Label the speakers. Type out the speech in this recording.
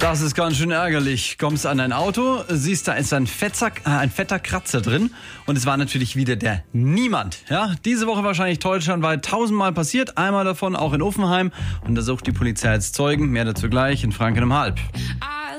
Speaker 1: Das ist ganz schön ärgerlich. Kommst an ein Auto, siehst, da ist ein fetter Kratzer drin und es war natürlich wieder der Niemand. Ja, diese Woche wahrscheinlich deutschlandweit 1000-mal passiert, einmal davon auch in Offenheim und da sucht die Polizei jetzt Zeugen. Mehr dazu gleich in Franken um halb.